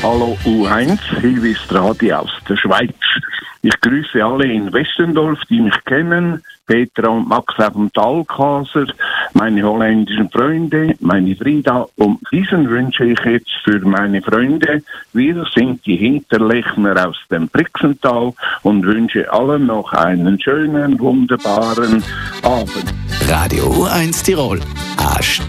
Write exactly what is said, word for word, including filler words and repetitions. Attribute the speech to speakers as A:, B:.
A: Hallo U eins, Hilvis Radi aus der Schweiz. Ich grüße alle in Westendorf, die mich kennen, Petra und Max auf dem Talkaser, meine holländischen Freunde, meine Frida, und diesen wünsche ich jetzt für meine Freunde. Wir sind die Hinterlechner aus dem Brixental und wünsche allen noch einen schönen, wunderbaren Abend.
B: Radio U eins Tirol.